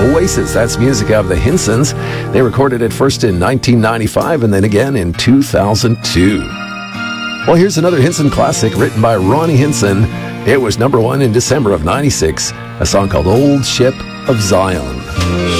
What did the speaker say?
Oasis. That's music of the Hinsons. They recorded it first in 1995 and then again in 2002. Well, here's another Hinson classic written by Ronnie Hinson. It was number one in December of '96, a song called Old Ship of Zion.